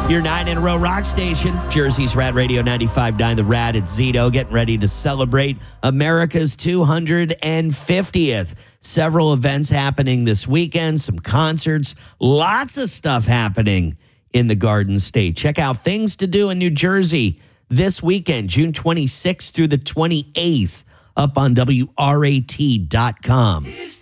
Your 9 in a row rock station, Jersey's Rad Radio 95.9, the Rad at Zito, getting ready to celebrate America's 250th. Several events happening this weekend, some concerts, lots of stuff happening in the Garden State. Check out things to do in New Jersey this weekend, June 26th through the 28th, up on WRAT.com.